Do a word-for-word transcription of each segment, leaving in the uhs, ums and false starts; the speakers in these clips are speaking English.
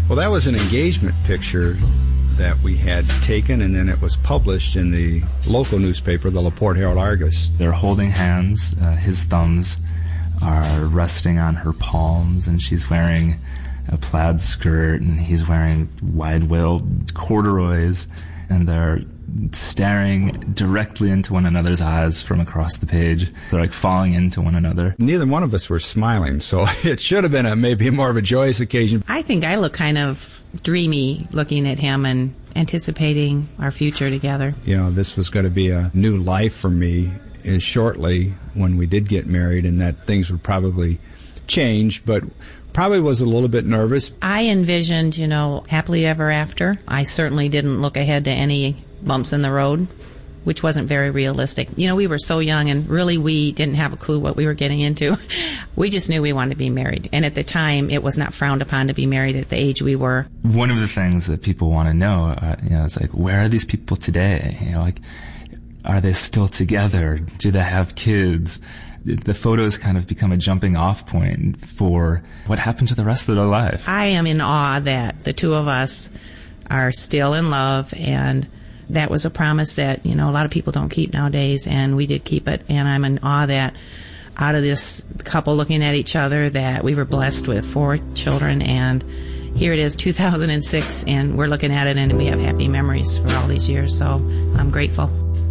Well, that was an engagement picture that we had taken, and then it was published in the local newspaper, the LaPorte Herald-Argus. They're holding hands. Uh, his thumbs are resting on her palms, and she's wearing a plaid skirt, and he's wearing wide-wheeled corduroys, and they're staring directly into one another's eyes from across the page. They're like falling into one another. Neither one of us were smiling, so it should have been a maybe more of a joyous occasion. I think I look kind of dreamy looking at him and anticipating our future together. You know, this was going to be a new life for me uh, shortly when we did get married, and that things would probably change, but probably was a little bit nervous. I envisioned, you know, happily ever after. I certainly didn't look ahead to any bumps in the road, which wasn't very realistic. You know, we were so young, and really we didn't have a clue what we were getting into. We just knew we wanted to be married. And at the time, it was not frowned upon to be married at the age we were. One of the things that people want to know, uh, you know, it's like, where are these people today? You know, like, are they still together? Do they have kids? The photos kind of become a jumping off point for what happened to the rest of their life. I am in awe that the two of us are still in love, and that was a promise that, you know, a lot of people don't keep nowadays, and we did keep it. And I'm in awe that out of this couple looking at each other, that we were blessed with four children, and here it is, two thousand six, and we're looking at it, and we have happy memories for all these years, so I'm grateful.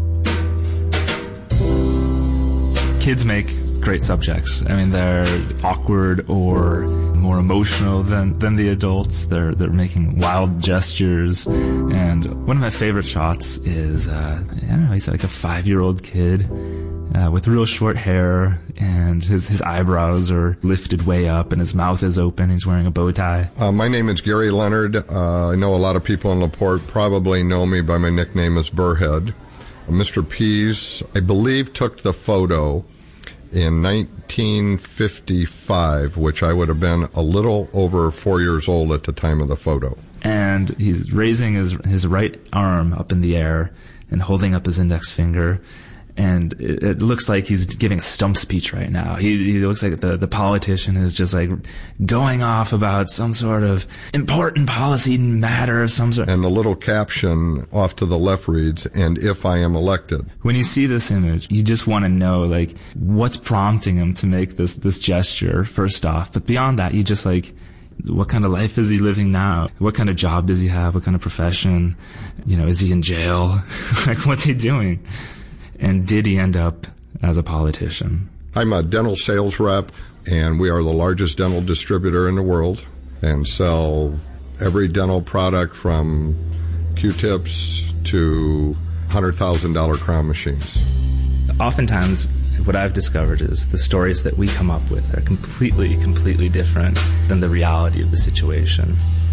Kids make great subjects. I mean, they're awkward or more emotional than, than the adults. They're they're making wild gestures. And one of my favorite shots is, uh, I don't know, he's like a five-year-old kid uh, with real short hair, and his, his eyebrows are lifted way up, and his mouth is open. He's wearing a bow tie. Uh, my name is Gary Leonard. Uh, I know a lot of people in LaPorte probably know me by my nickname as Burrhead. Uh, Mister Pease, I believe, took the photo in nineteen fifty-five, which I would have been a little over four years old at the time of the photo. And he's raising his his right arm up in the air and holding up his index finger. And it, it looks like he's giving a stump speech right now. He, he looks like the, the politician is just like going off about some sort of important policy matter of some sort. And the little caption off to the left reads, "And if I am elected." When you see this image, you just want to know, like, what's prompting him to make this, this gesture, first off. But beyond that, you just like, what kind of life is he living now? What kind of job does he have? What kind of profession? You know, is he in jail? Like, what's he doing? And did he end up as a politician? I'm a dental sales rep, and we are the largest dental distributor in the world and sell every dental product from Q-tips to one hundred thousand dollars crown machines. Oftentimes, what I've discovered is the stories that we come up with are completely, completely different than the reality of the situation.